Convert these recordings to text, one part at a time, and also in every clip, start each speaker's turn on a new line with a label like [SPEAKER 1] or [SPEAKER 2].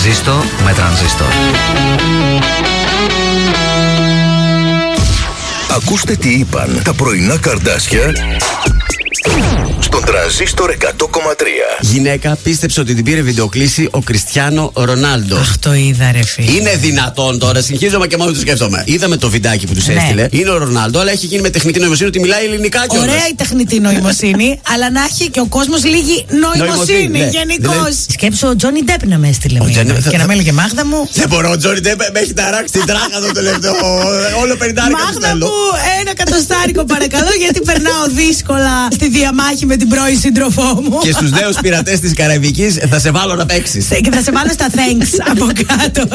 [SPEAKER 1] Ζήστο με τρανζίστορ.
[SPEAKER 2] Ακούστε τι είπαν τα πρωινά καρδάσια στον Τρανζίστορ 100,3.
[SPEAKER 3] Γυναίκα πίστεψε ότι την πήρε βιντεοκλήση ο Κριστιάνο Ρονάλντο.
[SPEAKER 4] Αχ, το είδα, ρε φίλε.
[SPEAKER 3] Είναι δυνατόν τώρα, συγχύζομαι και μόνο το σκέφτομαι. Είδαμε το βιντεάκι που του έστειλε. Είναι ο Ρονάλντο, αλλά έχει γίνει με τεχνητή νοημοσύνη ότι μιλάει ελληνικά κιόλας.
[SPEAKER 4] Ωραία η τεχνητή νοημοσύνη, αλλά να έχει και ο κόσμος λίγη νοημοσύνη γενικώς. Σκέψω ο Τζόνι Ντέπ να με έστειλε και να με έλεγε Μάγδα μου.
[SPEAKER 3] Δεν μπορώ, ο Τζόνι Ντέπ με έχει ταράξει την τράχα το τελευταίο. Όλο 50
[SPEAKER 4] Μάγδα μου, ένα εκατοστάρικο παρακαλώ, γιατί περνάω δύσκολα στη διαμάχη με την πρώην σύντροφό μου.
[SPEAKER 3] Και στους νέους πειρατές της Καραϊβικής θα σε βάλω να παίξεις.
[SPEAKER 4] Και θα σε βάλω στα thanks από κάτω.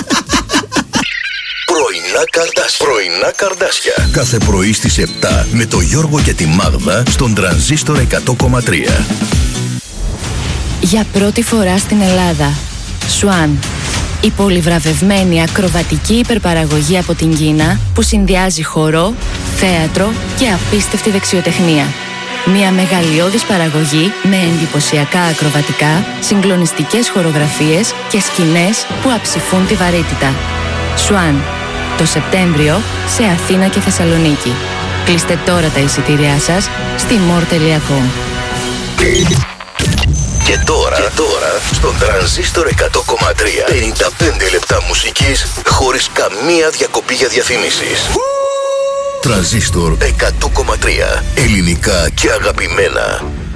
[SPEAKER 2] Πρωινά καρδάσια. Κάθε πρωί στις 7 με το Γιώργο και τη Μάγδα στον Τρανζίστορ 100,3.
[SPEAKER 5] Για πρώτη φορά στην Ελλάδα, Swan. Η πολυβραβευμένη ακροβατική υπερπαραγωγή από την Κίνα που συνδυάζει χορό, θέατρο και απίστευτη δεξιοτεχνία. Μια μεγαλειώδης παραγωγή με εντυπωσιακά ακροβατικά, συγκλονιστικές χορογραφίες και σκηνές που αψηφούν τη βαρύτητα. Swan. Το Σεπτέμβριο σε Αθήνα και Θεσσαλονίκη. Κλείστε τώρα τα εισιτήριά σας στη more.com.
[SPEAKER 2] Και τώρα στον Τρανζίστορ 100,3 55 λεπτά μουσικής χωρίς καμία διακοπή για διαφήμισεις. Τρανζίστορ 100,3. Ελληνικά και αγαπημένα.